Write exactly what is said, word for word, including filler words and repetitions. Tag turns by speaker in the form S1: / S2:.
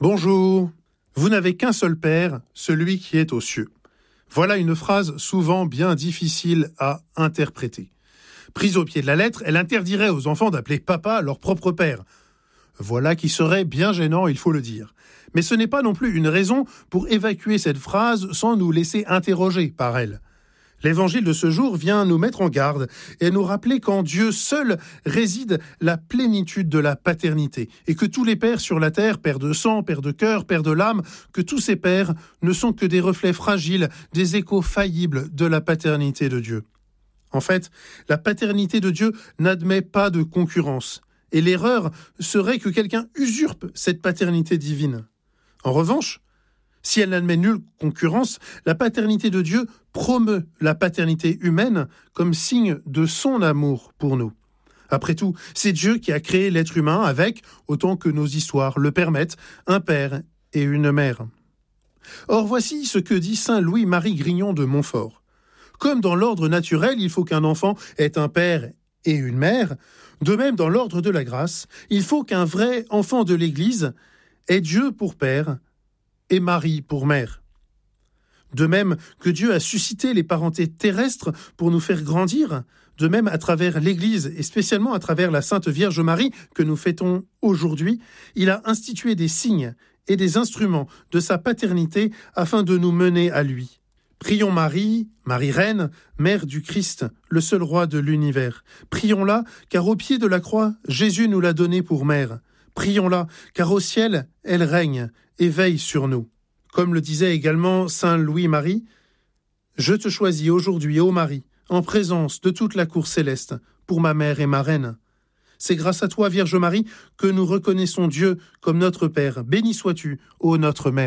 S1: Bonjour, vous n'avez qu'un seul Père, celui qui est aux cieux. Voilà une phrase souvent bien difficile à interpréter. Prise au pied de la lettre, elle interdirait aux enfants d'appeler papa leur propre père. Voilà qui serait bien gênant, il faut le dire. Mais ce n'est pas non plus une raison pour évacuer cette phrase sans nous laisser interroger par elle. L'évangile de ce jour vient nous mettre en garde et nous rappeler qu'en Dieu seul réside la plénitude de la paternité et que tous les pères sur la terre, pères de sang, pères de cœur, pères de l'âme, que tous ces pères ne sont que des reflets fragiles, des échos faillibles de la paternité de Dieu. En fait, la paternité de Dieu n'admet pas de concurrence et l'erreur serait que quelqu'un usurpe cette paternité divine. En revanche, si elle n'admet nulle concurrence, la paternité de Dieu promeut la paternité humaine comme signe de son amour pour nous. Après tout, c'est Dieu qui a créé l'être humain avec, autant que nos histoires le permettent, un père et une mère. Or voici ce que dit saint Louis-Marie Grignon de Montfort. Comme dans l'ordre naturel, il faut qu'un enfant ait un père et une mère, de même dans l'ordre de la grâce, il faut qu'un vrai enfant de l'Église ait Dieu pour père et Marie pour mère. De même que Dieu a suscité les parentés terrestres pour nous faire grandir, de même à travers l'Église et spécialement à travers la Sainte Vierge Marie que nous fêtons aujourd'hui, il a institué des signes et des instruments de sa paternité afin de nous mener à lui. Prions Marie, Marie Reine, Mère du Christ, le seul roi de l'univers. Prions-la, car au pied de la croix, Jésus nous l'a donnée pour mère. Prions-la, car au ciel, elle règne et veille sur nous. Comme le disait également saint Louis-Marie, « Je te choisis aujourd'hui, ô Marie, en présence de toute la cour céleste, pour ma mère et ma reine. C'est grâce à toi, Vierge Marie, que nous reconnaissons Dieu comme notre Père. Béni sois-tu, ô notre Mère. »